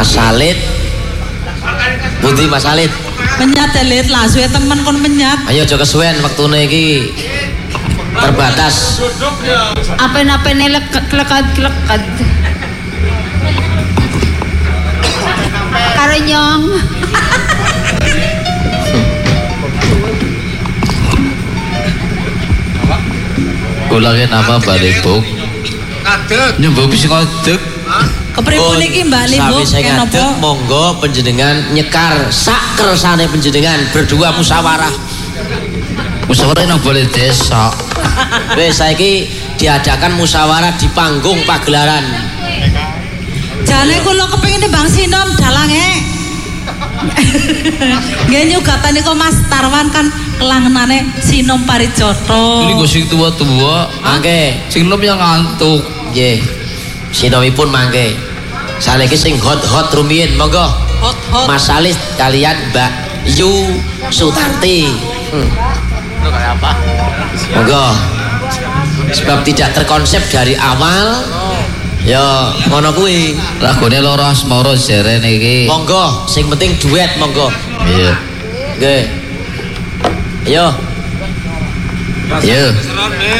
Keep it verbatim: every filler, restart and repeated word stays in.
Mas Salit. Budi Mas Salit. Menyat elit lah, suwe temen kon menyat. Ayo aja kesuwen wektune iki. Terbatas. Apen-apene lekad-lekad. Karo nyong. Kula ki nama Balebuk. Ngadeg. Nyembah bisa ngadeg. Kepripun iki Mbak Libu? Sawise ngadeg monggo panjenengan nyekar sak kersane panjenengan berdua musyawarah. Musyawarah nang boleh desa. Wis saiki diadakan musyawarah di panggung pagelaran. Jane kula kepengin Bang Sinom dalange. Nggih nyugatane kok Mas Tarwan kan kelangenane Sinom Parijoto. Ini gue sing tua-tua. Mangke Sing nom yang ngantuk. nggih. Sinomipun mangke. Saiki sing hot-hot rumiyin monggo. Hot-hot. Mas Salis kalian Mbak Yu Sutarti. Hmm. Kayak apa? Monggo. Sebab tidak terkonsep dari awal. Ya ngono kuwi. Lagone loro asmara jeren iki. Monggo, sing penting duet monggo. Iya. Nggih. Ayo. Iya. Seron, Nih.